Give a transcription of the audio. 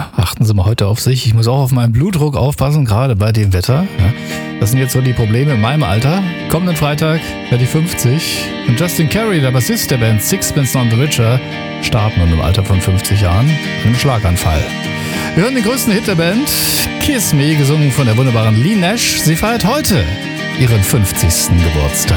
achten Sie mal heute auf sich. Ich muss auch auf meinen Blutdruck aufpassen, gerade bei dem Wetter. Ja, das sind jetzt so die Probleme in meinem Alter. Kommenden Freitag werde ich 50. Und Justin Carey, der Bassist der Band Sixpence None the Richer, starb nun im Alter von 50 Jahren an einem Schlaganfall. Wir hören den größten Hit der Band, Kiss Me, gesungen von der wunderbaren Leigh Nash. Sie feiert heute ihren 50. Geburtstag.